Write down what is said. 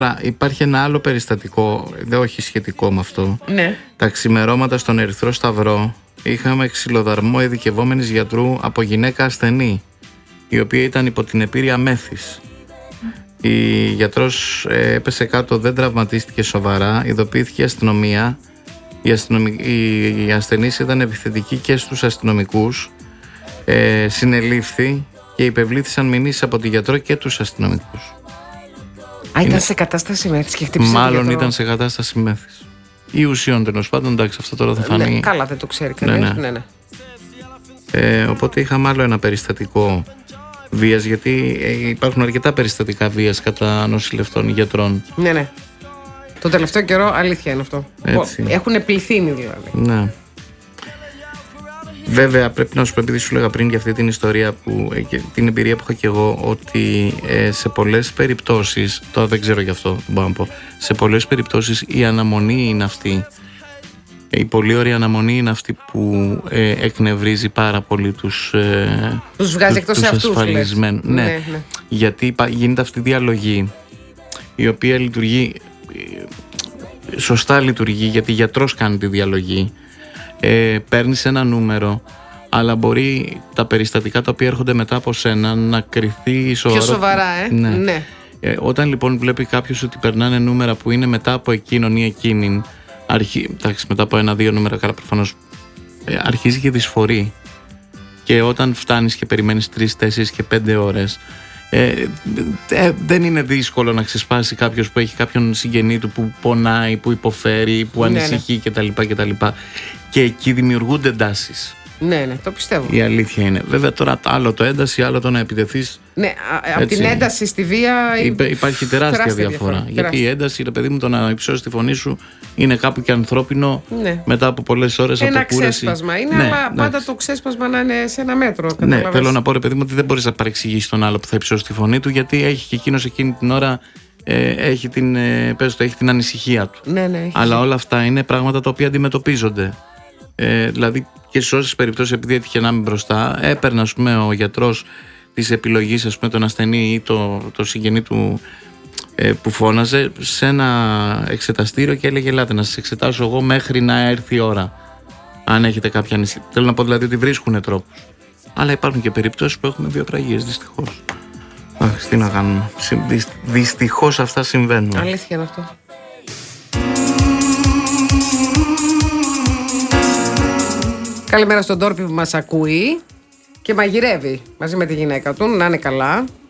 Υπάρχει ένα άλλο περιστατικό, όχι σχετικό με αυτό. Ναι. Τα ξημερώματα στον Ερυθρό Σταυρό είχαμε ξυλοδαρμό ειδικευόμενης γιατρού από γυναίκα ασθενή, η οποία ήταν υπό την επήρεια μέθης. Η γιατρός έπεσε κάτω, δεν τραυματίστηκε σοβαρά, ειδοποιήθηκε η αστυνομία. Η ασθενής ήταν επιθετική και στους αστυνομικούς, συνελήφθη και υπευλήθησαν μηνύσεις από τη γιατρό και τους αστυνομικούς. Ήταν σε κατάσταση μέθης και χτύπησε. Μάλλον ήταν σε κατάσταση μέθης ή ουσιών, τέλος πάντων. Εντάξει, αυτό τώρα θα φανεί. Ναι, καλά, δεν το ξέρει κανένας. Ναι. Οπότε είχαμε άλλο ένα περιστατικό βίας, γιατί υπάρχουν αρκετά περιστατικά βίας κατά νοσηλευτών γιατρών. Ναι. Το τελευταίο καιρό αλήθεια είναι αυτό. Έχουν πληθύνει δηλαδή. Ναι. Βέβαια πρέπει να σου πω, επειδή σου λέγα πριν για αυτή την ιστορία την εμπειρία που έχω και εγώ, ότι σε πολλές περιπτώσεις, τώρα δεν ξέρω γι' αυτό, μπορώ να πω, σε πολλές περιπτώσεις η αναμονή είναι αυτή, η πολύ ωραία αναμονή είναι αυτή που εκνευρίζει πάρα πολύ τους βγάζει εκτός ασφαλισμένους. Ναι. Γιατί γίνεται αυτή η διαλογή, η οποία λειτουργεί, σωστά λειτουργεί, γιατί γιατρός κάνει τη διαλογή. Παίρνεις ένα νούμερο, αλλά μπορεί τα περιστατικά τα οποία έρχονται μετά από σένα να κριθεί πιο σοβαρά. Ναι. Όταν λοιπόν βλέπει κάποιος ότι περνάνε νούμερα που είναι μετά από εκείνον ή εκείνην, μετά από 1-2 νούμερα, καλά, προφανώς αρχίζει και δυσφορεί. Και όταν φτάνεις και περιμένεις 3, 4 και 5 ώρες, δεν είναι δύσκολο να ξεσπάσει κάποιος που έχει κάποιον συγγενή του που πονάει, που υποφέρει, που ανησυχεί κτλ. Και εκεί δημιουργούνται εντάσεις. Ναι, το πιστεύω. Η αλήθεια είναι. Βέβαια τώρα άλλο το ένταση, άλλο το να επιτεθείς. Ναι, από την ένταση στη βία υπάρχει τεράστια διαφορά. Γιατί η ένταση, ρε παιδί μου, το να υψώσεις τη φωνή σου είναι κάπου και ανθρώπινο, μετά από πολλές ώρες από κούραση. Ένα ξέσπασμα είναι, αλλά πάντα το ξέσπασμα να είναι σε ένα μέτρο. Ναι, θέλω να πω, ρε παιδί μου, ότι δεν μπορείς να παρεξηγήσεις τον άλλο που θα υψώσει τη φωνή του, γιατί έχει και εκείνος εκείνη την ώρα έχει την ανησυχία του. Ναι, αλλά όλα αυτά είναι πράγματα τα οποία αντιμετωπίζονται. Δηλαδή και σε όσες περιπτώσεις, επειδή έτυχε να είμαι μπροστά, έπαιρνε, ας πούμε, ο γιατρός της επιλογής, ας πούμε, τον ασθενή ή το συγγενή του που φώναζε σε ένα εξεταστήριο και έλεγε: ελάτε να σας εξετάσω εγώ μέχρι να έρθει η ώρα, αν έχετε κάποια ανησυχία. Θέλω να πω δηλαδή ότι βρίσκουν τρόπους. Αλλά υπάρχουν και περιπτώσεις που έχουμε βιοπραγίες, δυστυχώς. Αχ, τι να κάνουμε. Δυστυχώς αυτά συμβαίνουν. Αλήθεια είναι αυτό. Καλημέρα στον Τόρπι που μας ακούει και μαγειρεύει μαζί με τη γυναίκα του, να είναι καλά.